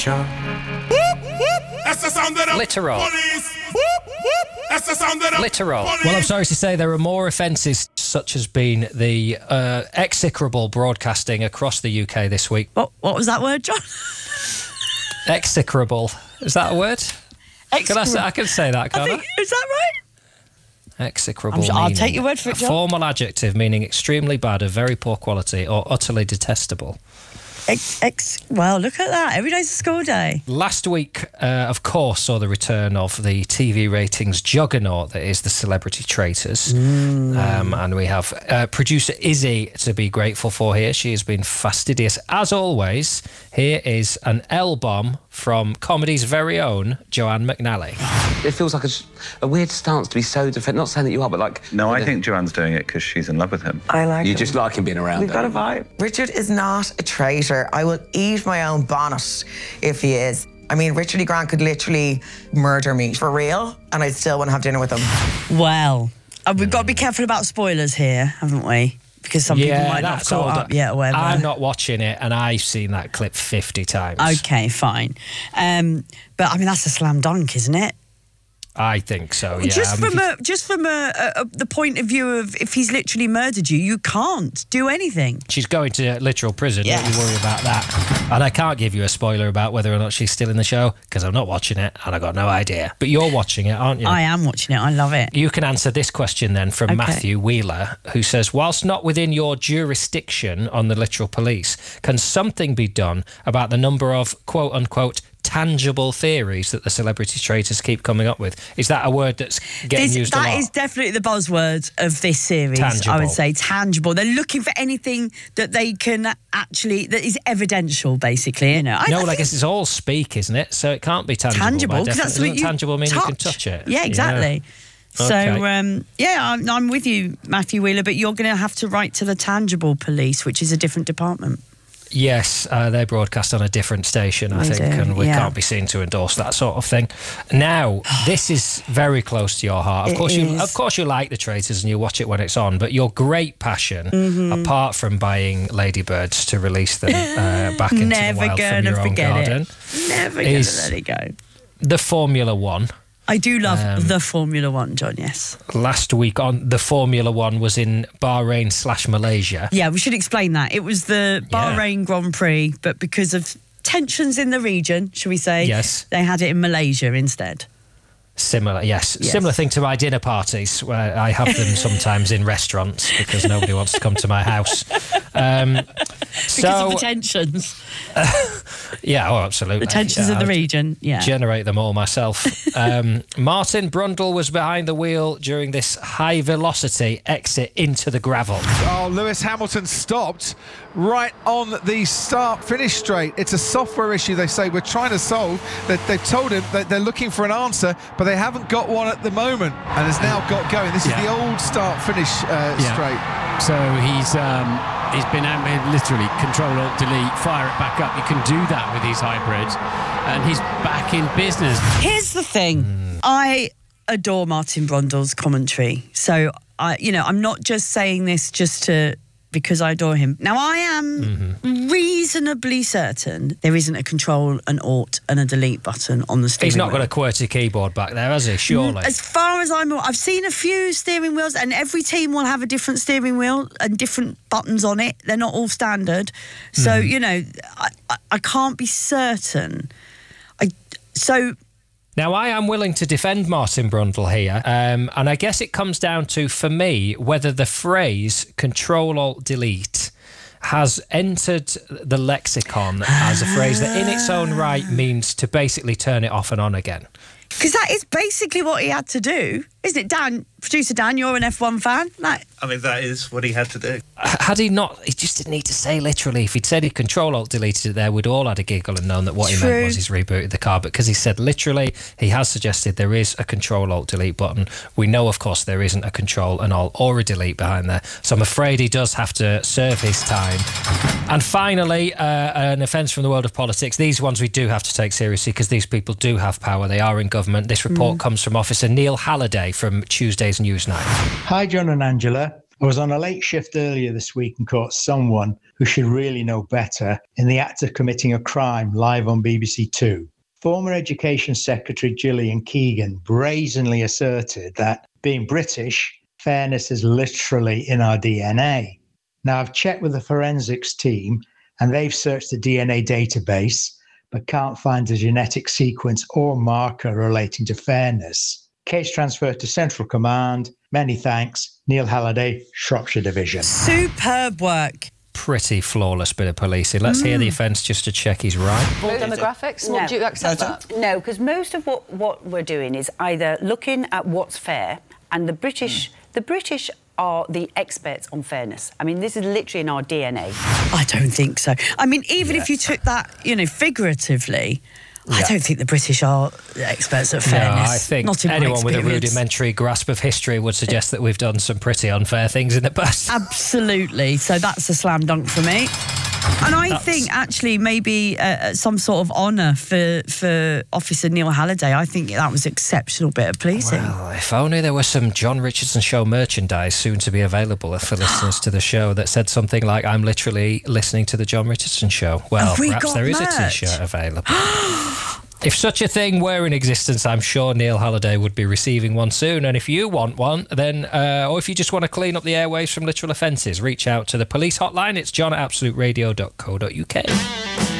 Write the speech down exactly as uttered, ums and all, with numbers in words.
That's the sound of the Literal. police. That's the sound of the Literal. police. Well, I'm sorry to say there are more offences, such as being the uh, execrable broadcasting across the U K this week. What, what was that word, John? Execrable. Is that a word? Can I, say, I can say that, can't I? I think, is that right? Execrable I'm sure- I'll meaning take your word for it, a John. formal adjective meaning extremely bad, of very poor quality, or utterly detestable. Ex, ex, well, look at that. Every day's a school day. Last week, uh, of course, saw the return of the T V ratings juggernaut that is the Celebrity Traitors. Mm. Um, and we have uh, producer Izzy to be grateful for here. She has been fastidious as always. Here is an L-bomb from comedy's very own Joanne McNally. It feels like a, a weird stance to be so defensive. Not saying that you are, but like... No, I think Joanne's doing it because she's in love with him. I like You him. just like him being around. We've got a don't you? vibe. Richard is not a traitor. I will eat my own bonnet if he is. I mean, Richard E. Grant could literally murder me for real, and I'd still want to have dinner with him. Well, uh, we've got to be careful about spoilers here, haven't we? Because some people might not have caught all up that- yet or whatever. I'm not watching it, and I've seen that clip fifty times. Okay, fine. Um, but, I mean, that's a slam dunk, isn't it? I think so, yeah. Just I mean, from a, just from a, a, a, the point of view of if he's literally murdered you, you can't do anything. she's going to literal prison, Yes. don't you worry about that. And I can't give you a spoiler about whether or not she's still in the show, because I'm not watching it, and I've got no idea. But you're watching it, aren't you? I am watching it. I love it. You can answer this question then from Okay. Matthew Wheeler, who says, whilst not within your jurisdiction on the literal police, can something be done about the number of quote-unquote tangible theories that the Celebrity Traitors keep coming up with? Is that a word that's getting This, used a that lot? is definitely the buzzword of this series. Tangible. I would say tangible. They're looking for anything that they can actually that is evidential, basically. You know, I, no, I well, I think guess it's all speak, isn't it? So it can't be tangible. tangible by because that's definition. what you Doesn't tangible mean touch. you can touch it. Yeah, exactly. Yeah. So, Okay. um, yeah, I'm, I'm with you, Matthew Wheeler, but you're going to have to write to the tangible police, which is a different department. Yes, uh, they broadcast on a different station, I They think, do, and we yeah. can't be seen to endorse that sort of thing. Now, this is very close to your heart. Of It course, you, is. of course, you like the Traitors and you watch it when it's on. But your great passion, Mm-hmm. apart from buying ladybirds to release them uh, back into Never the wild from gonna your own forget garden, it. Never going to is- let it go. the Formula One. I do love Um, the Formula One, John, yes. Last week on the Formula One was in Bahrain slash Malaysia. Yeah, we should explain that. It was the Bahrain Grand Prix, but because of tensions in the region, shall we say, Yes. they had it in Malaysia instead. Similar, yes. Yes. Similar thing to my dinner parties, where I have them sometimes in restaurants because nobody wants to come to my house. Um, Because so, of the tensions. yeah, oh, absolutely. The tensions Yeah, of the I'd region, yeah. Generate them all myself. um, Martin Brundle was behind the wheel during this high-velocity exit into the gravel. Oh, Lewis Hamilton stopped right on the start-finish straight. It's a software issue, they say, we're trying to solve. They, they've told him that they're looking for an answer, but they haven't got one at the moment, and has now got going. This Yeah. is the old start-finish uh, Yeah. straight. So he's um, he's been out with literally Control Alt Delete, fire it back up. You can do that with these hybrids, and he's back in business. Here's the thing. I adore Martin Brundle's commentary. So, I, you know, I'm not just saying this just to because I adore him. Now, I am Mm-hmm. reasonably certain there isn't a Control, an Alt, and a Delete button on the steering He's not wheel. got a QWERTY keyboard back there, has he? Surely. As far as I'm aware, I've seen a few steering wheels, and every team will have a different steering wheel and different buttons on it. They're not all standard. So, Mm-hmm. you know, I, I, I can't be certain. I So... Now, I am willing to defend Martin Brundle here, um, and I guess it comes down to, for me, whether the phrase Control-Alt-Delete has entered the lexicon as a phrase that in its own right means to basically turn it off and on again. Because that is basically what he had to do, isn't it? Dan, producer Dan, you're an F one fan. Like, I mean, that is what he had to do. Had he not, he just didn't need to say literally. If he'd said he'd Control-Alt-Deleted it there, we'd all had a giggle and known that what he True. meant was he's rebooted the car. But because he said literally, he has suggested there is a Control-Alt-Delete button. We know, of course, there isn't a Control, an Alt, or a Delete behind there. So I'm afraid he does have to serve his time. And finally, uh, an offence from the world of politics. These ones we do have to take seriously because these people do have power. They are in government. This report Mm. comes from Officer Neil Halliday from Tuesday's Newsnight. Hi, John and Angela. I was on a late shift earlier this week and caught someone who should really know better in the act of committing a crime live on B B C Two. Former Education Secretary Gillian Keegan brazenly asserted that, being British, fairness is literally in our D N A. Now, I've checked with the forensics team and they've searched the D N A database but can't find a genetic sequence or marker relating to fairness. Case transferred to Central Command. Many thanks. Neil Halliday, Shropshire Division. Superb work. Pretty flawless bit of policing. Let's mm. hear the offence just to check he's right. Full demographics? No. Do you accept that? No, because most of what, what we're doing is either looking at what's fair, and the British, mm. the British are the experts on fairness. I mean, this is literally in our D N A. I don't think so. I mean, even yeah. if you took that, you know, figuratively, yeah. I don't think the British are experts at fairness. No, I think Not in anyone with a experience. rudimentary grasp of history would suggest that we've done some pretty unfair things in the past. Absolutely. So that's a slam dunk for me. And I That's... think actually maybe uh, some sort of honour for for Officer Neil Halliday. I think that was an exceptional bit of policing. Well, if only there was some John Richardson Show merchandise soon to be available for listeners to the show that said something like, I'm literally listening to the John Richardson Show. Well, we perhaps there is merch? a T-shirt available. If such a thing were in existence, I'm sure Neil Halliday would be receiving one soon. And if you want one, then, uh, or if you just want to clean up the airwaves from literal offences, reach out to the police hotline. It's john at absolute radio dot co dot uk.